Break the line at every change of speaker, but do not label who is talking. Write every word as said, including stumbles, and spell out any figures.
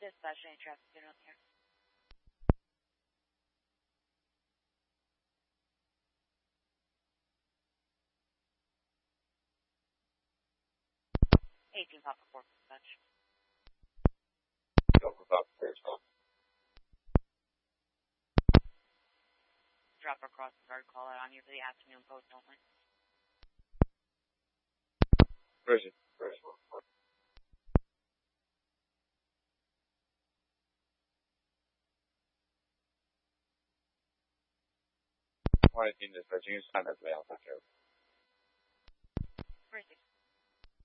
Dispatch, any traffic unit out here? eighteen Papa four Dispatch.
Papa Papa four,
Drop across the guard call out on you for the afternoon post only.
Version. Version.欢迎您的北京上的这样的客户。